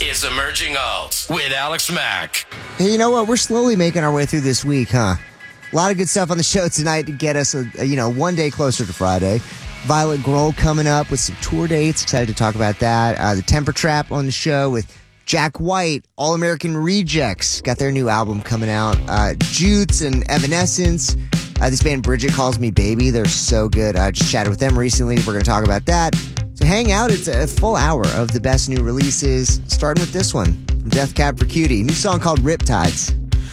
is Emerging Alt with Alex Mack. Hey, you know what? We're slowly making our way through this week, huh? A lot of good stuff on the show tonight to get us, one day closer to Friday. Violet Grohl coming up with some tour dates. Excited to talk about that. The Temper Trap on the show with Jack White. All American Rejects got their new album coming out. Jutes and Evanescence. This band Bridget Calls Me Baby. They're so good. I just chatted with them recently. We're going to talk about that. So hang out. It's a full hour of the best new releases, starting with this one from Death Cab for Cutie. New song called Riptides.